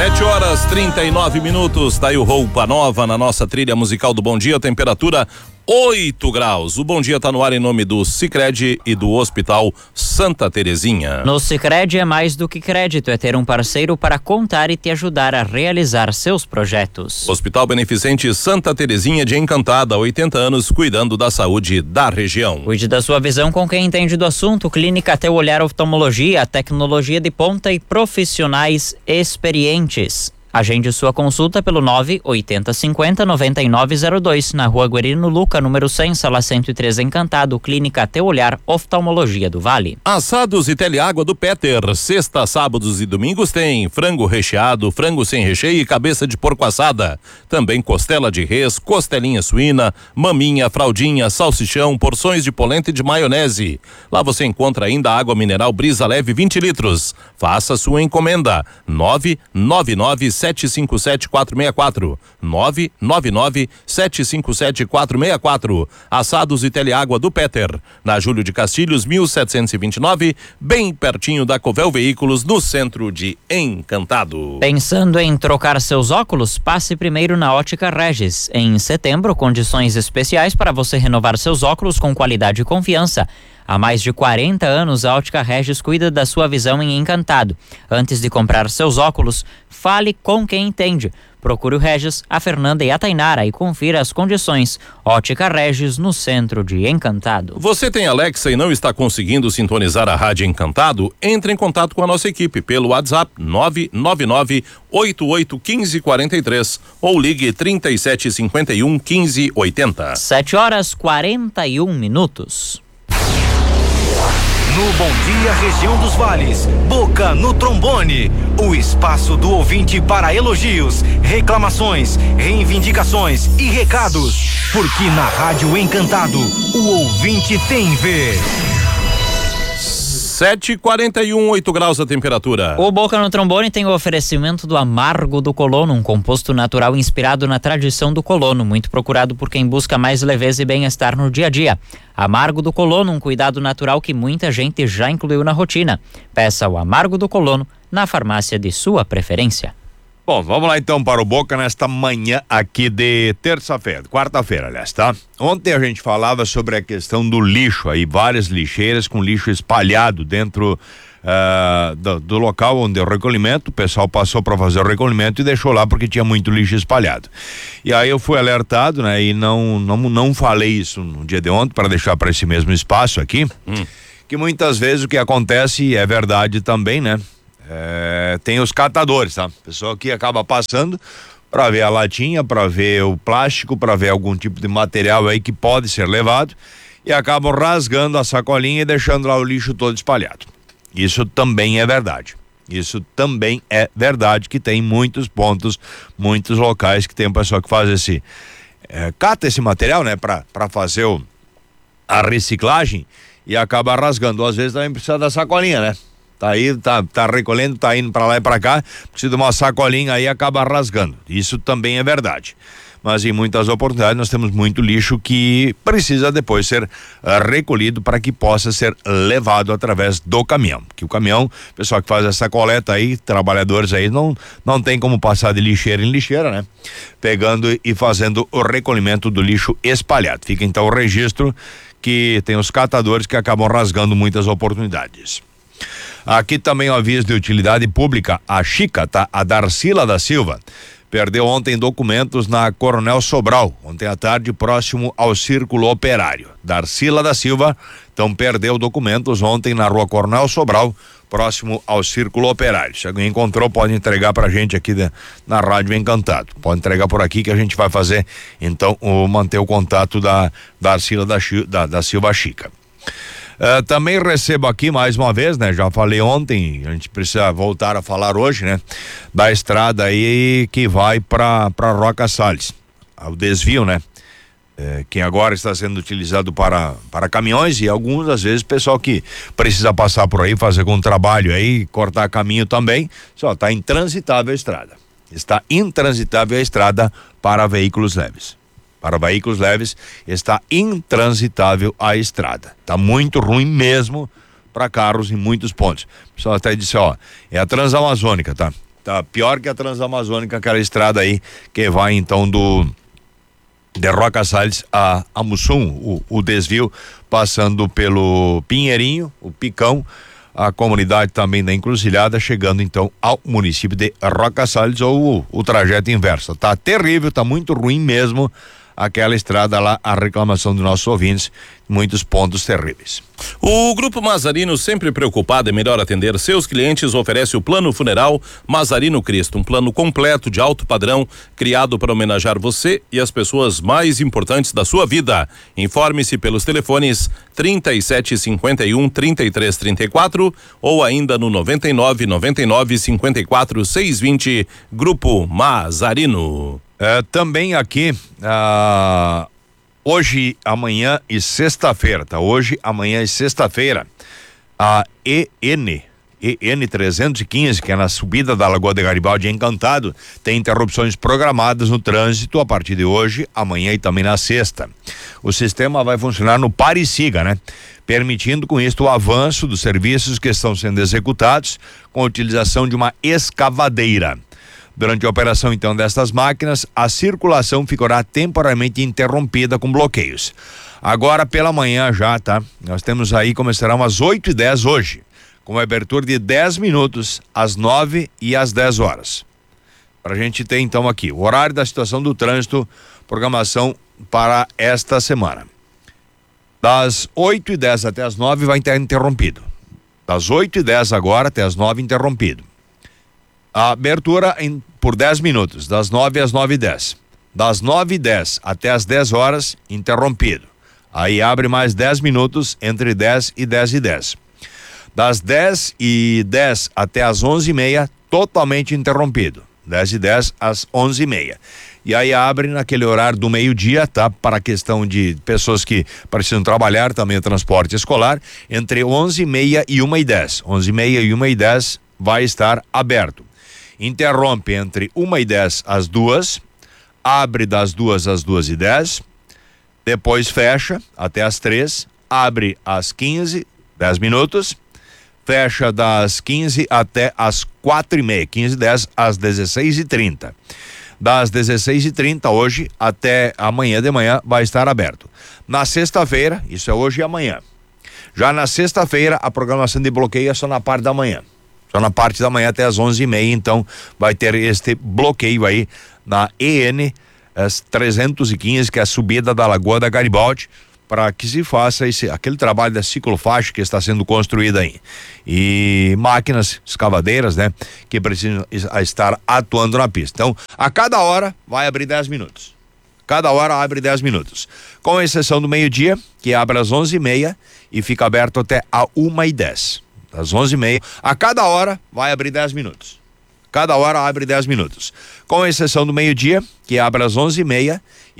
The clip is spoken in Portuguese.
7h39. Tá aí o Roupa Nova na nossa trilha musical do Bom Dia. Temperatura 8 graus. O Bom Dia tá no ar em nome do Sicredi e do Hospital Santa Terezinha. No Sicredi é mais do que crédito, é ter um parceiro para contar e te ajudar a realizar seus projetos. Hospital Beneficente Santa Terezinha de Encantada, 80 anos, cuidando da saúde da região. Cuide da sua visão com quem entende do assunto. Clínica Teu Olhar Oftalmologia, tecnologia de ponta e profissionais experientes. Agende sua consulta pelo 98050-9902, na Rua Guerino Luca, número 100, sala 103, Encantado, Clínica Teu Olhar Oftalmologia do Vale. Assados e Teleágua do Peter, sexta, sábados e domingos tem frango recheado, frango sem recheio e cabeça de porco assada. Também costela de res, costelinha suína, maminha, fraldinha, salsichão, porções de polenta e de maionese. Lá você encontra ainda água mineral Brisa Leve 20 litros. Faça sua encomenda. 999-757-464. 999-757-464. Assados e Teleágua do Peter, na Júlio de Castilhos, 1729, bem pertinho da Covel Veículos, no centro de Encantado. Pensando em trocar seus óculos? Passe primeiro na Ótica Regis. Em setembro, condições especiais para você renovar seus óculos com qualidade e confiança. Há mais de 40 anos, a Ótica Regis cuida da sua visão em Encantado. Antes de comprar seus óculos, fale com quem entende. Procure o Regis, a Fernanda e a Tainara e confira as condições. Ótica Regis, no centro de Encantado. Você tem Alexa e não está conseguindo sintonizar a Rádio Encantado? Entre em contato com a nossa equipe pelo WhatsApp 999-881543 ou ligue 3751-1580. 7h41. No Bom Dia Região dos Vales, Boca no Trombone, o espaço do ouvinte para elogios, reclamações, reivindicações e recados, porque na Rádio Encantado, o ouvinte tem vez. 7h41, 8 graus a temperatura. O Boca no Trombone tem o oferecimento do Amargo do Colono, um composto natural inspirado na tradição do colono, muito procurado por quem busca mais leveza e bem-estar no dia a dia. Amargo do Colono, um cuidado natural que muita gente já incluiu na rotina. Peça o Amargo do Colono na farmácia de sua preferência. Bom, vamos lá então para o Boca nesta manhã aqui de quarta-feira, aliás, tá? Ontem a gente falava sobre a questão do lixo aí, várias lixeiras com lixo espalhado dentro do local onde é o recolhimento. O pessoal passou para fazer o recolhimento e deixou lá porque tinha muito lixo espalhado. E aí eu fui alertado, né? E não falei isso no dia de ontem para deixar para esse mesmo espaço aqui, que muitas vezes o que acontece é verdade também, né? Tem os catadores, tá? Pessoal que acaba passando para ver a latinha, para ver o plástico, para ver algum tipo de material aí que pode ser levado e acabam rasgando a sacolinha e deixando lá o lixo todo espalhado. Isso também é verdade. Isso também é verdade que tem muitos pontos, muitos locais que tem um pessoal que faz cata esse material, né? Para fazer a reciclagem e acaba rasgando. Às vezes também precisa da sacolinha, né? Tá aí, tá recolhendo, tá indo pra lá e pra cá, precisa de uma sacolinha aí e acaba rasgando. Isso também é verdade. Mas em muitas oportunidades nós temos muito lixo que precisa depois ser recolhido para que possa ser levado através do caminhão. Que o caminhão, pessoal que faz essa coleta aí, trabalhadores aí, não tem como passar de lixeira em lixeira, né? Pegando e fazendo o recolhimento do lixo espalhado. Fica então o registro que tem os catadores que acabam rasgando muitas oportunidades. Aqui também o aviso de utilidade pública, a Chica, tá? A Darcila da Silva perdeu ontem documentos na Coronel Sobral, ontem à tarde, próximo ao Círculo Operário. Darcila da Silva, então, perdeu documentos ontem na Rua Coronel Sobral, próximo ao Círculo Operário. Se alguém encontrou, pode entregar pra gente aqui na Rádio Encantado. Pode entregar por aqui que a gente vai fazer, então, manter o contato da Darcila da Silva Chica. Também recebo aqui mais uma vez, né? Já falei ontem, a gente precisa voltar a falar hoje, né? Da estrada aí que vai para Roca Salles, o desvio, né? Que agora está sendo utilizado para caminhões e alguns, às vezes, pessoal que precisa passar por aí, fazer algum trabalho aí, cortar caminho também, só está intransitável a estrada. Está intransitável a estrada para veículos leves. Para veículos leves está intransitável a estrada. Está muito ruim mesmo para carros em muitos pontos. O pessoal até disse, é a Transamazônica, tá? Tá pior que a Transamazônica, aquela estrada aí que vai então de Roca Salles a Mussum, o desvio passando pelo Pinheirinho, o Picão, a comunidade também da Encruzilhada, chegando então ao município de Roca Salles, ou o trajeto inverso. Tá terrível, tá muito ruim mesmo aquela estrada lá, a reclamação dos nossos ouvintes, muitos pontos terríveis. O Grupo Mazarino, sempre preocupado em melhor atender seus clientes, oferece o Plano Funeral Mazarino Cristo, um plano completo de alto padrão, criado para homenagear você e as pessoas mais importantes da sua vida. Informe-se pelos telefones 3751-3334 ou ainda no 99-99-54-620, Grupo Mazarino. Também aqui, hoje, amanhã e sexta-feira, tá? Hoje, amanhã e sexta-feira, a EN 315, que é na subida da Lagoa de Garibaldi, Encantado, tem interrupções programadas no trânsito a partir de hoje, amanhã e também na sexta. O sistema vai funcionar no pare e siga, né? Permitindo com isso o avanço dos serviços que estão sendo executados com a utilização de uma escavadeira. Durante a operação, então, destas máquinas, a circulação ficará temporariamente interrompida com bloqueios. Agora, pela manhã já, tá? Nós temos aí, começarão às 8h10 hoje, com abertura de 10 minutos, às 9 e às 10 horas. Pra gente ter, então, aqui, o horário da situação do trânsito, programação para esta semana. Das 8h10 até as 9 vai estar interrompido. Das 8h10 agora até as 9 interrompido. A abertura por 10 minutos, das 9 às 9h10. Das 9h10 até as 10 horas, interrompido. Aí abre mais 10 minutos, entre 10 e 10h10. Das 10h10 até as 11h30, totalmente interrompido. 10h10 às 11h30. E aí abre naquele horário do meio-dia, tá? Para a questão de pessoas que precisam trabalhar, também o transporte escolar, entre 11h30 e 1h10. 11h30 e 1h10 vai estar aberto. Interrompe entre 1h10 às 2h, abre das 2h às 2h10, depois fecha até às 3h, abre às 15h, 10 minutos, fecha das 15h até às 4h30, 15h10 às 16h30. Das 16h30 hoje até amanhã de manhã vai estar aberto. Na sexta-feira, isso é hoje e amanhã. Já na sexta-feira, a programação de bloqueio é só na parte da manhã. Só na parte da manhã até às 11h30, então vai ter este bloqueio aí na EN 315, que é a subida da Lagoa da Garibaldi, para que se faça aquele trabalho da ciclofaixa que está sendo construída aí. E máquinas escavadeiras, né, que precisam estar atuando na pista. Então, a cada hora vai abrir 10 minutos. Cada hora abre 10 minutos. Com exceção do meio-dia, que abre às 11h30 e fica aberto até a 1h10. Às 11h30, a cada hora vai abrir 10 minutos. Cada hora abre 10 minutos. Com exceção do meio-dia, que abre às 11h30